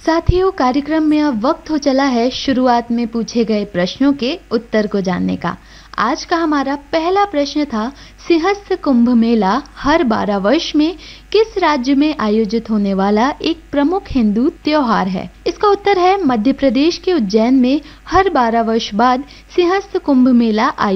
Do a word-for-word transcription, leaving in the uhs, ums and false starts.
साथियों, कार्यक्रम में अब वक्त हो चला है शुरुआत में पूछे गए प्रश्नों के उत्तर को जानने का। आज का हमारा पहला प्रश्न था, सिंहस्थ कुंभ मेला हर बारह वर्ष में किस राज्य में आयोजित होने वाला एक प्रमुख हिंदू त्योहार है? इसका उत्तर है मध्य प्रदेश के उज्जैन में हर बारह वर्ष बाद सिंहस्थ कुंभ मेला आयोजित